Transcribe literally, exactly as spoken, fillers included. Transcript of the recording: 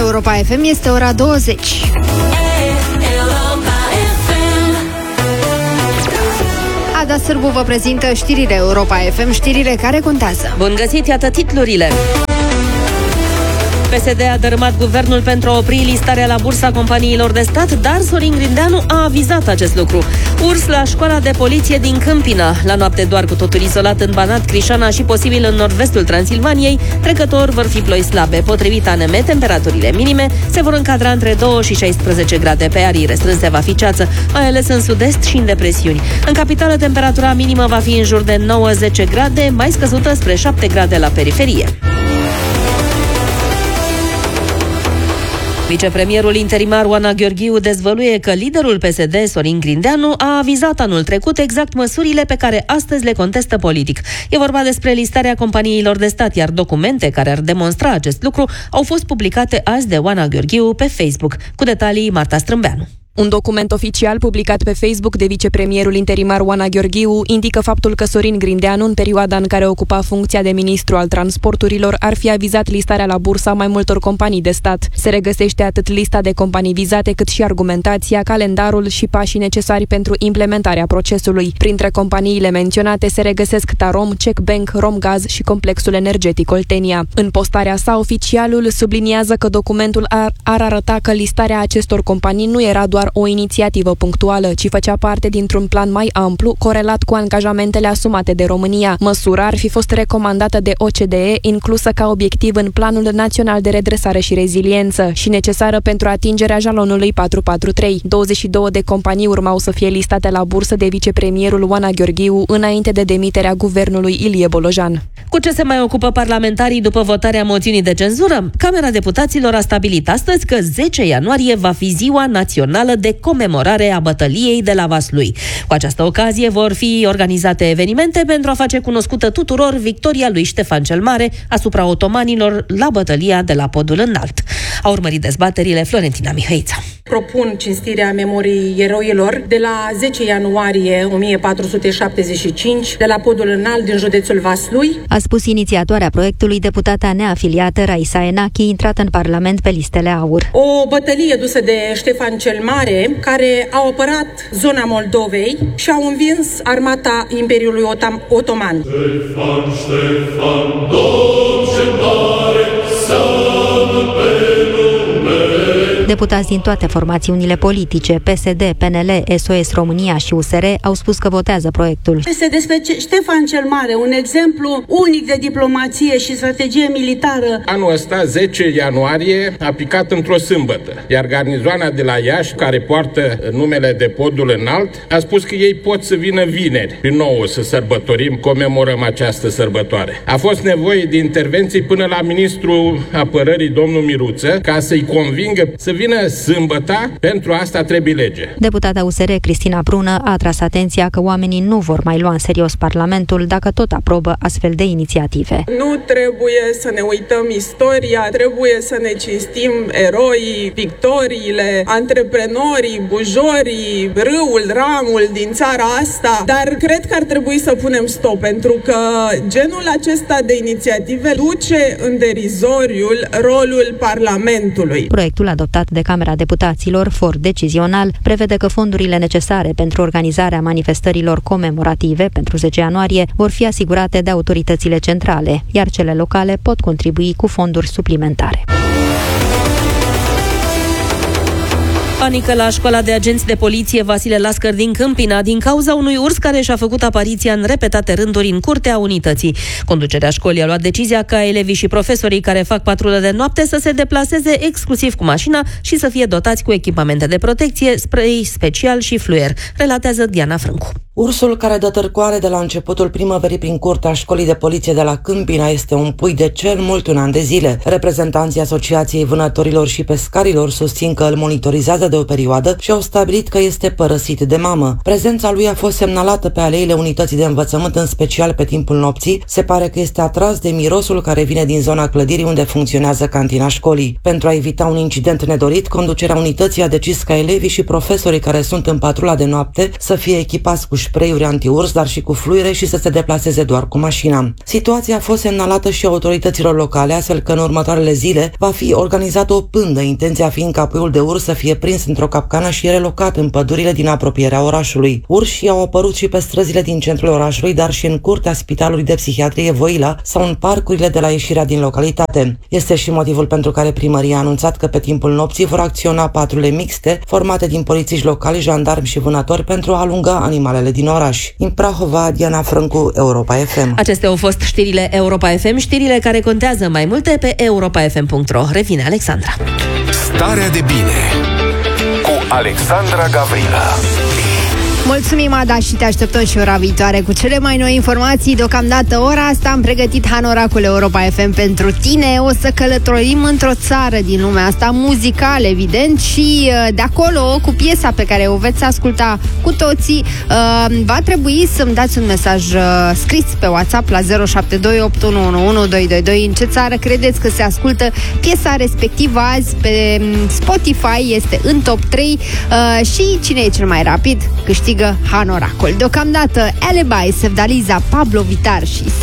Europa F M este ora douăzeci. Ada Sârbu vă prezintă știrile Europa F M, știrile care contează. Bun găsit, iată titlurile. P S D a dărâmat guvernul pentru a opri listarea la bursa companiilor de stat, dar Sorin Grindeanu a avizat acest lucru. Urs la școala de poliție din Câmpina. La noapte doar, cu totul izolat în Banat, Crișana și posibil în nord-vestul Transilvaniei. Trecător vor fi ploi slabe. Potrivit A N M, temperaturile minime se vor încadra între doi și șaisprezece grade. Pe arii restrânse va fi ceață, mai ales în sud-est și în depresiuni. În capitală, temperatura minimă va fi în jur de nouă zece grade, mai scăzută spre șapte grade la periferie. Vicepremierul interimar Oana Gheorghiu dezvăluie că liderul P S D, Sorin Grindeanu, a avizat anul trecut exact măsurile pe care astăzi le contestă politic. E vorba despre listarea companiilor de stat, iar documente care ar demonstra acest lucru au fost publicate azi de Oana Gheorghiu pe Facebook. Cu detalii, Marta Strâmbeanu. Un document oficial publicat pe Facebook de vicepremierul interimar Oana Gheorghiu indică faptul că Sorin Grindeanu, în perioada în care ocupa funcția de ministru al transporturilor, ar fi avizat listarea la bursa mai multor companii de stat. Se regăsește atât lista de companii vizate, cât și argumentația, calendarul și pașii necesari pentru implementarea procesului. Printre companiile menționate se regăsesc Tarom, Czech Bank, Romgaz și complexul energetic Oltenia. În postarea sa, oficialul subliniază că documentul ar, ar arăta că listarea acestor companii nu era doar o inițiativă punctuală, ci făcea parte dintr-un plan mai amplu, corelat cu angajamentele asumate de România. Măsura ar fi fost recomandată de O C D E, inclusă ca obiectiv în Planul Național de Redresare și Reziliență și necesară pentru atingerea jalonului patru patru trei. douăzeci și două de companii urmau să fie listate la bursă de vicepremierul Oana Gheorghiu înainte de demiterea guvernului Ilie Bolojan. Cu ce se mai ocupă parlamentarii după votarea moțiunii de cenzură? Camera Deputaților a stabilit astăzi că zece ianuarie va fi ziua națională de comemorare a bătăliei de la Vaslui. Cu această ocazie vor fi organizate evenimente pentru a face cunoscută tuturor victoria lui Ștefan cel Mare asupra otomanilor la bătălia de la Podul Înalt. A urmărit dezbaterile Florentina Mihăița. Propun cinstirea memoriei eroilor de la zece ianuarie o mie patru sute șaptezeci și cinci de la Podul Înalt din județul Vaslui. A spus inițiatoarea proiectului, deputata neafiliată Raisa Enachi, intrată în Parlament pe listele aur. O bătălie dusă de Ștefan cel Mare, care au apărat zona Moldovei și au învins armata Imperiului Otam- Otoman. Ștefan, Ștefan, Domn cel Mare, seamă pe lume. Deputați din toate formațiunile politice, P S D, P N L, S O S România și U S R, au spus că votează proiectul. Este despre Ștefan cel Mare, un exemplu unic de diplomație și strategie militară. Anul ăsta, zece ianuarie, a picat într-o sâmbătă, iar garnizoana de la Iași, care poartă numele de Podul Înalt, a spus că ei pot să vină vineri, din nou să sărbătorim, comemorăm această sărbătoare. A fost nevoie de intervenții până la ministrul apărării, domnul Miruță, ca să-i convingă să vină sâmbăta, pentru asta trebuie lege. Deputata U S R, Cristina Prună, a atras atenția că oamenii nu vor mai lua în serios Parlamentul dacă tot aprobă astfel de inițiative. Nu trebuie să ne uităm istoria, trebuie să ne cinstim eroii, victoriile, antreprenorii, bujorii, râul, ramul din țara asta, dar cred că ar trebui să punem stop, pentru că genul acesta de inițiative duce în derizoriul rolul Parlamentului. Proiectul adoptat de Camera Deputaților, for decizional, prevede că fondurile necesare pentru organizarea manifestărilor comemorative pentru zece ianuarie vor fi asigurate de autoritățile centrale, iar cele locale pot contribui cu fonduri suplimentare. Panică la școala de agenți de poliție Vasile Lascăr din Câmpina din cauza unui urs care și-a făcut apariția în repetate rânduri în curtea unității. Conducerea școlii a luat decizia ca elevii și profesorii care fac patrulă de noapte să se deplaseze exclusiv cu mașina și să fie dotați cu echipamente de protecție, spray special și fluier, relatează Diana Frâncu. Ursul care dă târcoare de la începutul primăverii prin curtea școlii de poliție de la Câmpina este un pui de cel mult un an de zile. Reprezentanții Asociației Vânătorilor și Pescarilor susțin că îl monitorizează de o perioadă și au stabilit că este părăsit de mamă. Prezența lui a fost semnalată pe aleile unității de învățământ, în special pe timpul nopții. Se pare că este atras de mirosul care vine din zona clădirii unde funcționează cantina școlii. Pentru a evita un incident nedorit, conducerea unității a decis ca elevii și profesorii care sunt în patrula de noapte să fie echipați cu spray-uri anti-urs, dar și cu fluire și să se deplaseze doar cu mașina. Situația a fost semnalată și autorităților locale, astfel că în următoarele zile va fi organizată o pândă, intenția fiind ca puiul de urs să fie prins într-o capcană și relocat în pădurile din apropierea orașului. Urșii au apărut și pe străzile din centrul orașului, dar și în curtea Spitalului de Psihiatrie Văila sau în parcurile de la ieșirea din localitate. Este și motivul pentru care primăria a anunțat că pe timpul nopții vor acționa patrule mixte, formate din polițiști locali, jandarmi și vânători pentru a alunga animalele din oraș. În Prahova, Diana Frâncu, Europa F M. Acestea au fost știrile Europa F M, știrile care contează mai multe pe europa f m punct r o. Revine Alexandra. Starea de bine cu Alexandra Gavrilă. Mulțumim, Ada, și te așteptăm și ora viitoare cu cele mai noi informații. Deocamdată ora asta am pregătit Hanoracul Europa F M pentru tine. O să călătorim într-o țară din lumea asta muzicală, evident, și de acolo, cu piesa pe care o veți asculta cu toții, va trebui să-mi dați un mesaj scris pe WhatsApp la zero șapte doi opt unu unu unu doi doi doi în ce țară credeți că se ascultă piesa respectivă azi pe Spotify, este în top trei și cine e cel mai rapid câștigă Hanoracul. Deocamdată Alibi, Sevdaliza, Pablo Vittar și